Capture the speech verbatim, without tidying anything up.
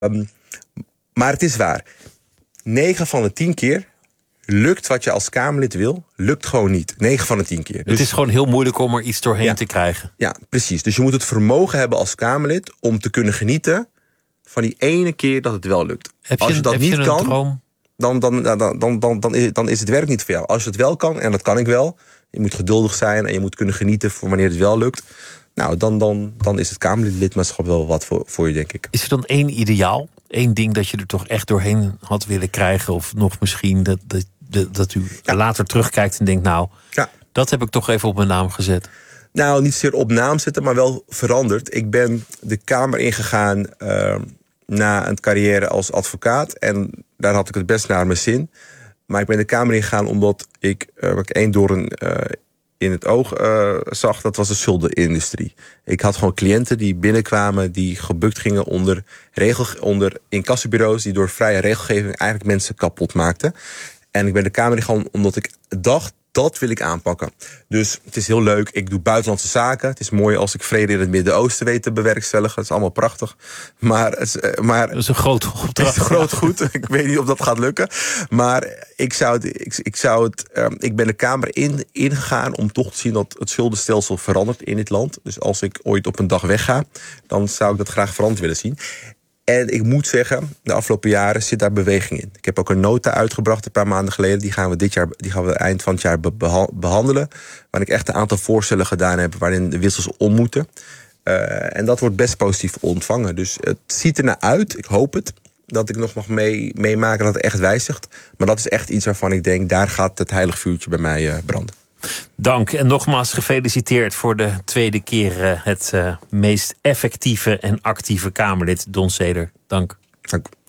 Um, maar het is waar. negen van de tien keer lukt wat je als Kamerlid wil, lukt gewoon niet. negen van de tien keer. Dus, het is gewoon heel moeilijk om er iets doorheen ja, te krijgen. Ja, precies. Dus je moet het vermogen hebben als Kamerlid om te kunnen genieten van die ene keer dat het wel lukt. Heb je, als je dat heb niet je een kan, droom? Dan, dan, dan, dan, dan, dan, is, dan is het werk niet voor jou. Als je het wel kan, en dat kan ik wel, je moet geduldig zijn en je moet kunnen genieten voor wanneer het wel lukt. Nou, dan, dan, dan is het Kamerlidmaatschap wel wat voor, voor je, denk ik. Is er dan één ideaal? Eén ding dat je er toch echt doorheen had willen krijgen? Of nog misschien dat, dat, dat, dat u ja. later terugkijkt en denkt, nou, ja. dat heb ik toch even op mijn naam gezet. Nou, niet zozeer op naam zetten, maar wel veranderd. Ik ben de Kamer ingegaan uh, na een carrière als advocaat. En daar had ik het best naar mijn zin. Maar ik ben de Kamer ingegaan omdat ik, uh, ik één doorn uh, in het oog uh, zag. Dat was de schuldenindustrie. Ik had gewoon cliënten die binnenkwamen, die gebukt gingen onder, regel, onder incassobureaus, die door vrije regelgeving eigenlijk mensen kapot maakten. En ik ben de Kamer ingegaan omdat ik dacht, dat wil ik aanpakken. Dus het is heel leuk. Ik doe buitenlandse zaken. Het is mooi als ik vrede in het Midden-Oosten weet te bewerkstelligen. Dat is allemaal prachtig. Maar, maar dat is een groot opdracht. Het is een groot goed. Ik weet niet of dat gaat lukken. Maar ik zou het, ik, ik zou het, um, ik ben de Kamer in, ingegaan om toch te zien dat het schuldenstelsel verandert in dit land. Dus als ik ooit op een dag wegga, dan zou ik dat graag veranderd willen zien. En ik moet zeggen, de afgelopen jaren zit daar beweging in. Ik heb ook een nota uitgebracht een paar maanden geleden. Die gaan we dit jaar, die gaan we eind van het jaar beha- behandelen. Waarin ik echt een aantal voorstellen gedaan heb waarin de wissels om moeten. Uh, en dat wordt best positief ontvangen. Dus het ziet er naar uit, ik hoop het, dat ik nog mag mee, meemaken dat het echt wijzigt. Maar dat is echt iets waarvan ik denk, daar gaat het heilig vuurtje bij mij uh, branden. Dank en nogmaals gefeliciteerd voor de tweede keer uh, het uh, meest effectieve en actieve Kamerlid, Don Seder. Dank. Dank.